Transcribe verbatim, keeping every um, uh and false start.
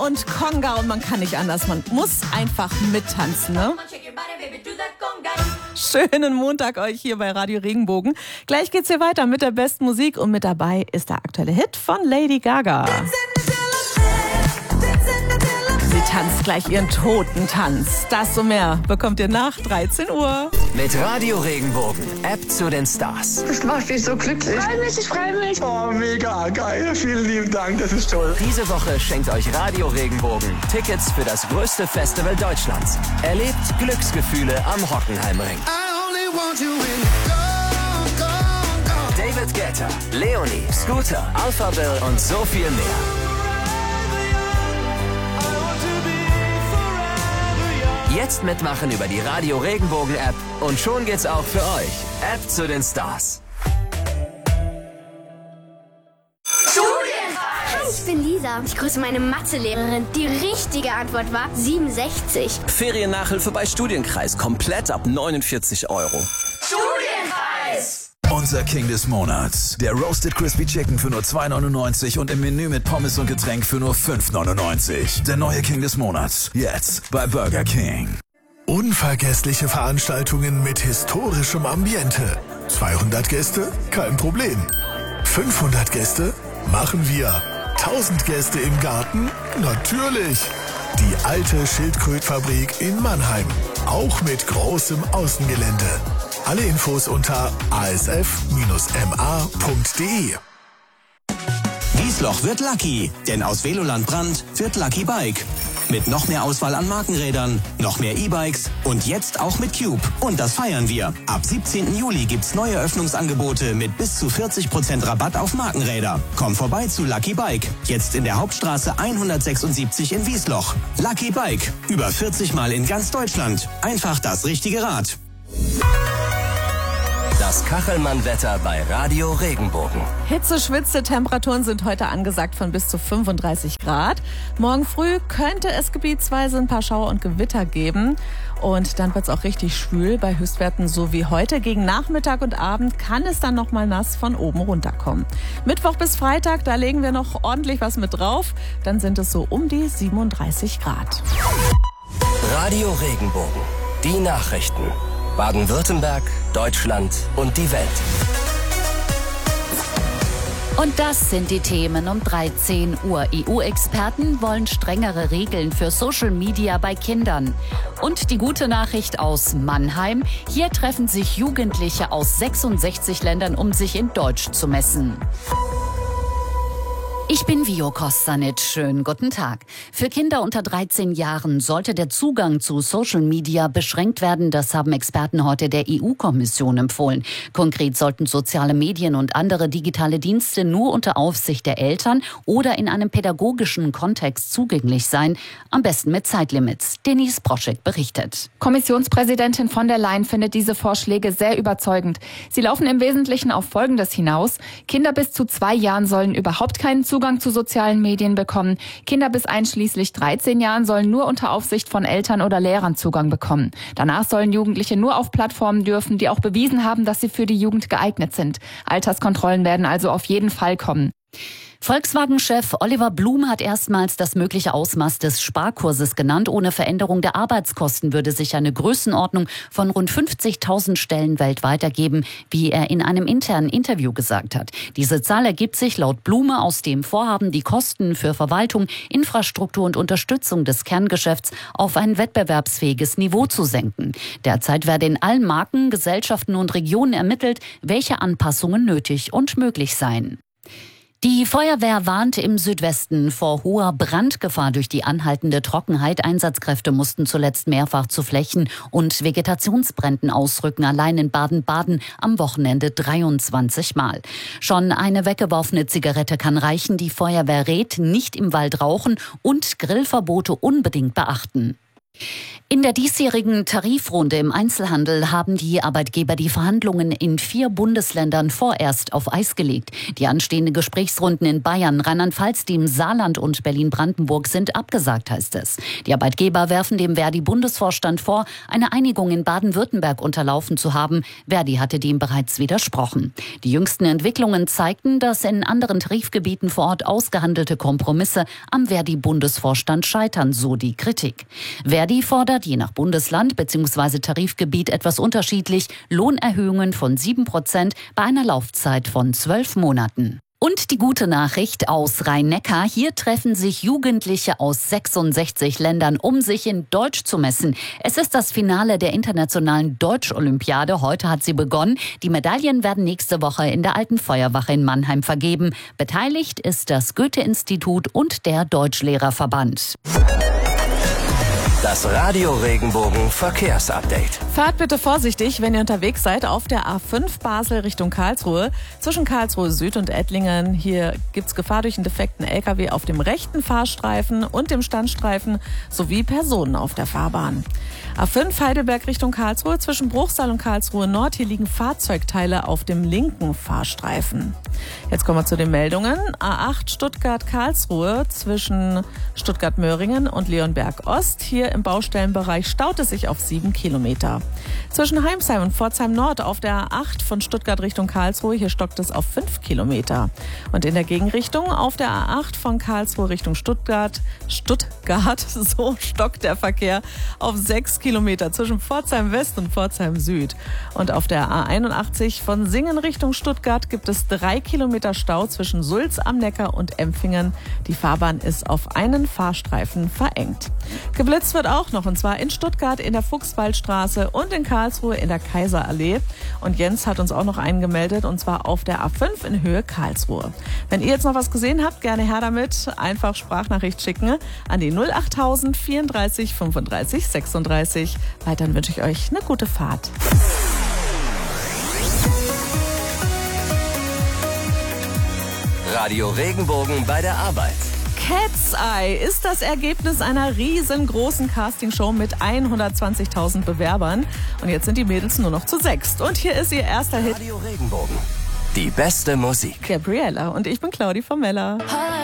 und Conga und man kann nicht anders. Man muss einfach mittanzen, ne? Schönen Montag euch hier bei Radio Regenbogen. Gleich geht's hier weiter mit der besten Musik und mit dabei ist der aktuelle Hit von Lady Gaga. Sie tanzt gleich ihren Totentanz. Das und mehr bekommt ihr nach dreizehn Uhr. Mit Radio Regenbogen, App zu den Stars. Das macht mich so glücklich. Ich freue mich, ich freue mich. Oh, mega geil. Vielen lieben Dank, das ist toll. Diese Woche schenkt euch Radio Regenbogen Tickets für das größte Festival Deutschlands. Erlebt Glücksgefühle am Hockenheimring. David Guetta, Leonie, Scooter, Alpha Bill und so viel mehr. Jetzt mitmachen über die Radio Regenbogen App und schon geht's auch für euch. App zu den Stars. Ich bin Lisa. Ich grüße meine Mathelehrerin. Die richtige Antwort war siebenundsechzig. Feriennachhilfe bei Studienkreis. Komplett ab neunundvierzig Euro. Studienkreis! Unser King des Monats. Der Roasted Crispy Chicken für nur zwei neunundneunzig und im Menü mit Pommes und Getränk für nur fünf neunundneunzig. Der neue King des Monats. Jetzt bei Burger King. Unvergessliche Veranstaltungen mit historischem Ambiente. zweihundert Gäste? Kein Problem. fünfhundert Gäste? Machen wir. tausend Gäste im Garten? Natürlich. Die alte Schildkrötfabrik in Mannheim. Auch mit großem Außengelände. Alle Infos unter a s f dash m a punkt d e. Wiesloch wird lucky, denn aus Veloland Brand wird Lucky Bike. Mit noch mehr Auswahl an Markenrädern, noch mehr E-Bikes und jetzt auch mit Cube. Und das feiern wir. Ab siebzehnten Juli gibt's neue Öffnungsangebote mit bis zu vierzig Prozent Rabatt auf Markenräder. Komm vorbei zu Lucky Bike. Jetzt in der Hauptstraße hundertsechsundsiebzig in Wiesloch. Lucky Bike. Über vierzig Mal in ganz Deutschland. Einfach das richtige Rad. Das Kachelmann-Wetter bei Radio Regenbogen. Hitze, Schwitze, Temperaturen sind heute angesagt von bis zu fünfunddreißig Grad. Morgen früh könnte es gebietsweise ein paar Schauer und Gewitter geben. Und dann wird es auch richtig schwül bei Höchstwerten so wie heute. Gegen Nachmittag und Abend kann es dann noch mal nass von oben runterkommen. Mittwoch bis Freitag, da legen wir noch ordentlich was mit drauf. Dann sind es so um die siebenunddreißig Grad. Radio Regenbogen. Die Nachrichten. Baden-Württemberg, Deutschland und die Welt. Und das sind die Themen um dreizehn Uhr. E U-Experten wollen strengere Regeln für Social Media bei Kindern. Und die gute Nachricht aus Mannheim. Hier treffen sich Jugendliche aus sechsundsechzig Ländern, um sich in Deutsch zu messen. Ich bin Vio Kostanic. Schönen guten Tag. Für Kinder unter dreizehn Jahren sollte der Zugang zu Social Media beschränkt werden. Das haben Experten heute der E U-Kommission empfohlen. Konkret sollten soziale Medien und andere digitale Dienste nur unter Aufsicht der Eltern oder in einem pädagogischen Kontext zugänglich sein. Am besten mit Zeitlimits. Denise Broschek berichtet. Kommissionspräsidentin von der Leyen findet diese Vorschläge sehr überzeugend. Sie laufen im Wesentlichen auf Folgendes hinaus. Kinder bis zu zwei Jahren sollen überhaupt keinen Zugang zu sozialen Medien bekommen. Kinder bis einschließlich dreizehn Jahren sollen nur unter Aufsicht von Eltern oder Lehrern Zugang bekommen. Danach sollen Jugendliche nur auf Plattformen dürfen, die auch bewiesen haben, dass sie für die Jugend geeignet sind. Alterskontrollen werden also auf jeden Fall kommen. Volkswagen-Chef Oliver Blume hat erstmals das mögliche Ausmaß des Sparkurses genannt. Ohne Veränderung der Arbeitskosten würde sich eine Größenordnung von rund fünfzigtausend Stellen weltweit ergeben, wie er in einem internen Interview gesagt hat. Diese Zahl ergibt sich laut Blume aus dem Vorhaben, die Kosten für Verwaltung, Infrastruktur und Unterstützung des Kerngeschäfts auf ein wettbewerbsfähiges Niveau zu senken. Derzeit werde in allen Marken, Gesellschaften und Regionen ermittelt, welche Anpassungen nötig und möglich seien. Die Feuerwehr warnt im Südwesten vor hoher Brandgefahr durch die anhaltende Trockenheit. Einsatzkräfte mussten zuletzt mehrfach zu Flächen- und Vegetationsbränden ausrücken. Allein in Baden-Baden am Wochenende dreiundzwanzig Mal. Schon eine weggeworfene Zigarette kann reichen. Die Feuerwehr rät, nicht im Wald rauchen und Grillverbote unbedingt beachten. In der diesjährigen Tarifrunde im Einzelhandel haben die Arbeitgeber die Verhandlungen in vier Bundesländern vorerst auf Eis gelegt. Die anstehenden Gesprächsrunden in Bayern, Rheinland-Pfalz, dem Saarland und Berlin-Brandenburg sind abgesagt, heißt es. Die Arbeitgeber werfen dem Verdi-Bundesvorstand vor, eine Einigung in Baden-Württemberg unterlaufen zu haben. Verdi hatte dem bereits widersprochen. Die jüngsten Entwicklungen zeigten, dass in anderen Tarifgebieten vor Ort ausgehandelte Kompromisse am Verdi-Bundesvorstand scheitern, so die Kritik. Verdi fordert je nach Bundesland bzw. Tarifgebiet etwas unterschiedlich Lohnerhöhungen von sieben Prozent bei einer Laufzeit von zwölf Monaten. Und die gute Nachricht aus Rhein-Neckar. Hier treffen sich Jugendliche aus sechsundsechzig Ländern, um sich in Deutsch zu messen. Es ist das Finale der internationalen Deutsch-Olympiade. Heute hat sie begonnen. Die Medaillen werden nächste Woche in der Alten Feuerwache in Mannheim vergeben. Beteiligt ist das Goethe-Institut und der Deutschlehrerverband. Das Radio Regenbogen Verkehrsupdate. Fahrt bitte vorsichtig, wenn ihr unterwegs seid auf der A fünf Basel Richtung Karlsruhe. Zwischen Karlsruhe Süd und Ettlingen. Hier gibt's Gefahr durch einen defekten L K W auf dem rechten Fahrstreifen und dem Standstreifen sowie Personen auf der Fahrbahn. A fünf Heidelberg Richtung Karlsruhe. Zwischen Bruchsal und Karlsruhe Nord. Hier liegen Fahrzeugteile auf dem linken Fahrstreifen. Jetzt kommen wir zu den Meldungen. A acht Stuttgart-Karlsruhe zwischen Stuttgart-Möhringen und Leonberg Ost. Hier im Baustellenbereich staut es sich auf sieben Kilometer. Zwischen Heimsheim und Pforzheim Nord auf der A acht von Stuttgart Richtung Karlsruhe. Hier stockt es auf fünf Kilometer. Und in der Gegenrichtung auf der A acht von Karlsruhe Richtung Stuttgart, Stuttgart, so stockt der Verkehr auf sechs Kilometer zwischen Pforzheim West und Pforzheim Süd. Und auf der A einundachtzig von Singen Richtung Stuttgart gibt es drei Kilometer Stau zwischen Sulz am Neckar und Empfingen. Die Fahrbahn ist auf einen Fahrstreifen verengt. Geblitzt wird auch noch, und zwar in Stuttgart in der Fuchswaldstraße und in Karlsruhe in der Kaiserallee. Und Jens hat uns auch noch einen gemeldet, und zwar auf der A fünf in Höhe Karlsruhe. Wenn ihr jetzt noch was gesehen habt, gerne her damit. Einfach Sprachnachricht schicken an die null achttausend vierunddreißig fünfunddreißig sechsunddreißig. Weiterhin wünsche ich euch eine gute Fahrt. Radio Regenbogen bei der Arbeit. Cat's Eye ist das Ergebnis einer riesengroßen Castingshow mit hundertzwanzigtausend Bewerbern. Und jetzt sind die Mädels nur noch zu sechst. Und hier ist ihr erster Hit. Radio Regenbogen. Die beste Musik. Gabriella. Und ich bin Claudi Formella.